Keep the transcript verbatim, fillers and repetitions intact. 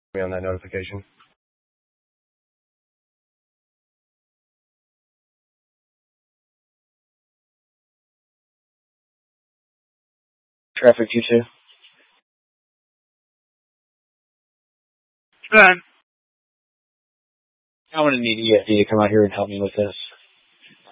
me on that notification. Traffic two two. Go ahead. I'm going to need E F D to come out here and help me with this.